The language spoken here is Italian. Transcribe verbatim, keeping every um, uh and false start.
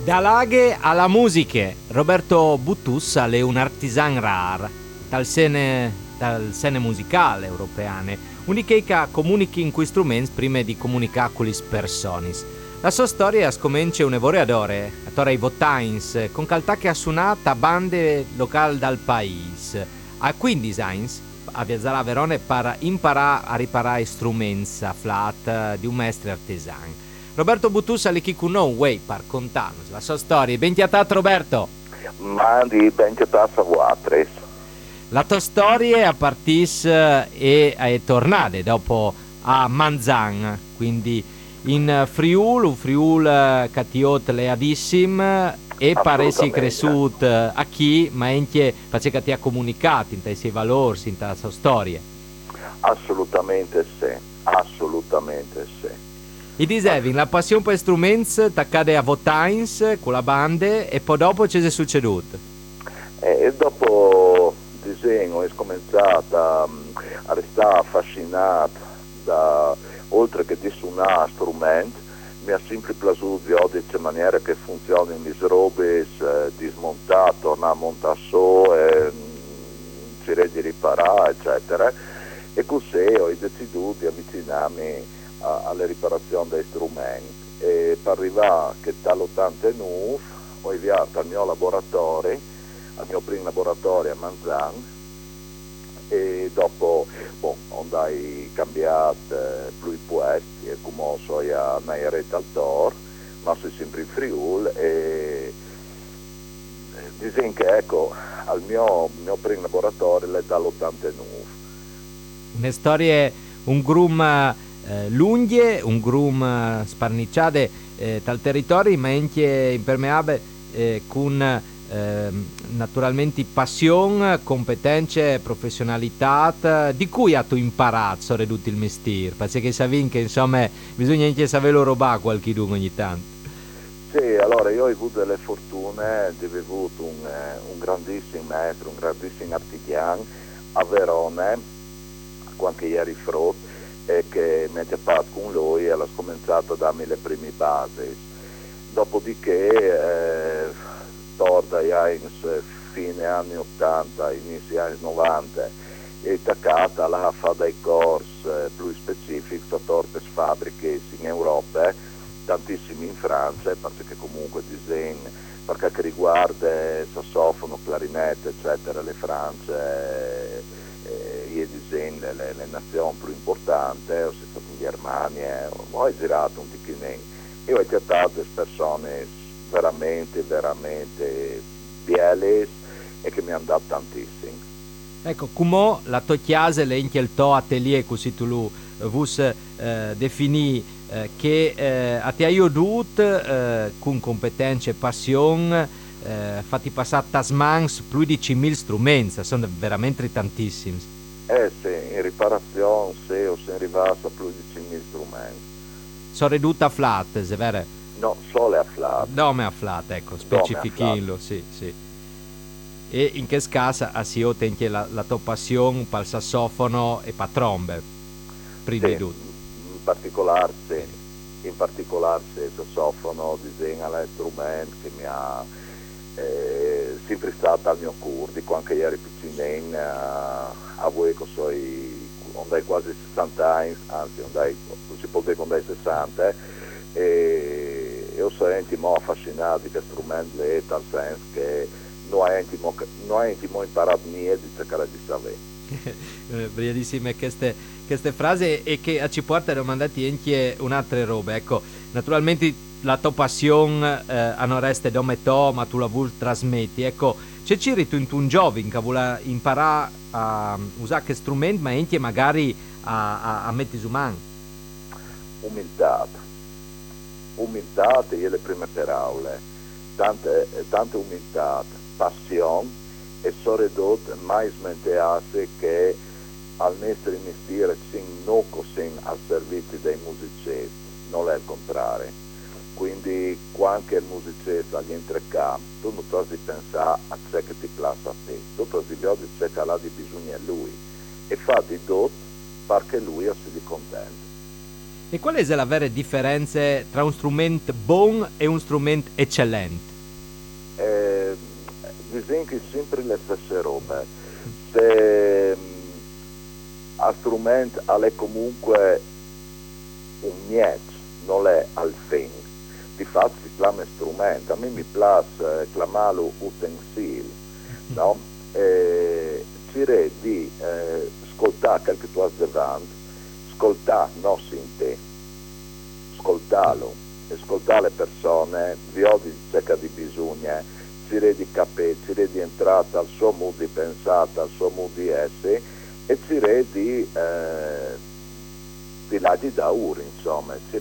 Da laghe alla musiche, Roberto Buttussa è un artisan rar, dal sene, dal sene musicale europeane, unicheca comunichi in cui strumenti prima di comunicare con le personis. La sua storia scomincia un'evore ad ore, a Torre Votains, con caltà che ha suonato a bande locali dal paese. A quindici anni, a viaggiare a Verone per imparare a riparare strumenti a flat di un maestro artisan. Roberto Buttussa li chi con noi, way, per contarnos la sua storia. Ben ti a te, Roberto. Mandi, ben ti a te, Savuatres. La tua storia a partis e è tornata dopo a Manzan, quindi in Friul, un Friul catiot leadissim e paresi cresciut a chi, ma anche faceva ti ha comunicato in questi valori, in questa sua storia. Assolutamente sì, assolutamente sì. I dicevi, la passione per strumenti t'accade a Votains con la bande e poi dopo ci è succeduto? E dopo il disegno è cominciata a restare affascinata da, oltre che di suonare strumenti, mi ha sempre piaciuto di ogni maniera che funzionano le robe, eh, di smontare, tornare a montare su, eh, cercare di riparare, eccetera. E così ho deciso di avvicinarmi alle riparazioni dei strumenti e per arrivare che dall'ottantanove ho inviato al mio laboratorio, al mio primo laboratorio a Manzan e dopo bon, andai cambiato eh, più posti e come so a Nairetta al Tor, ma sono sempre in Friul e dicono che ecco al mio, mio primo laboratorio è dall'ottantanove. Una storia, un grum Eh, lunghe, un grum eh, sparnicciate eh, dal territorio, ma anche impermeabile eh, con eh, naturalmente passione, competenze, professionalità di cui ha tu imparato sobre tutto il mestiere, perché sapevi che insomma bisogna anche sapere roba qualche dunque ogni tanto. Sì, allora io ho avuto delle fortune di aver avuto un, un grandissimo maestro, un grandissimo artigiano a Verone, qualche ieri frutto, e che mi ha chiappato con lui e l'ha cominciato a darmi le prime basi. Dopodiché, eh, torda ai fine anni ottanta, inizi anni novanta, è attaccata là a fare dei corsi eh, più specifici a torpe fabbriche in Europa, eh, tantissimi in Francia, perché comunque disegno, perché che riguarda sassofono, clarinette, eccetera, le France... Eh, io disegno le, le nazioni più importanti, ho stato in Germania, ho girato un ticchino e ho trattato delle persone veramente, veramente belle e che mi hanno dato tantissimo. Ecco, come la tua chiesa è anche il tuo atelier, così tu lo vus eh, definì, eh, che eh, a te hai aiutato eh, con competenze e passione Eh, fatti passare tasmans più di centomila strumenti, sono veramente tantissimi. Eh sì, in riparazione sì, ho sempre arrivato a più di centomila strumenti. Sono ridotta a flat, è vero? No, solo a flat. Dome a flat, ecco, specifichino, sì, sì. E in che scasa ha si anche la, la tua passione per il sassofono e per trombe, prima sì, di tutto. In particolare sì, in particolare sì, il sassofono disegna l'strumento che mi ha... Eh, sempre stata al mio cuore, dico anche ieri piccinino a, a voi che so ondai quasi sessanta anni, anzi ondai, non si può dire che ondai sessanta eh, e io sono intimo affascinato di questo strumento lì, nel senso che non è intimo, non è intimo imparato niente di cercare di sapere. Bellissime queste, queste frasi e che ci porta a domandare anche un'altra roba, ecco, naturalmente la tua passione eh, a non resta come to, ma tu la vuoi trasmetti, ecco, c'è cirito in un giovane che vuole imparare a usare che strumenti, ma anche magari a, a, a mettere umani. Umiltà, umiltà e le prime parole, tante, tante umiltà, passione e soprattutto mai smentirsi che al nostro mestiere sin non così al servizio dei musicisti, non è il contrario. Quindi quando il musicista entra in campo, tu non devi pensare a ciò che ti piace a te, tu devi vedere ciò che ha di bisogno a lui e fa di tutto perché lui si contento. E qual è la vera differenza tra un strumento buon e un strumento eccellente? Eh, disegno che sempre le stesse robe. Se mh, a strumento è comunque un miez, non è al fin. Di fatto si chiama strumento. A me mi piace chiamarlo utensil, no? Eh, direi di eh, ascoltare quel che tu hai davanti, ascoltare non in te, ascoltarlo, ascoltare le persone, vi odi cerca di bisogno, direi di capire, direi di entrare al suo modo di pensare, al suo modo di essere e direi di, eh, di là di da ora, insomma, direi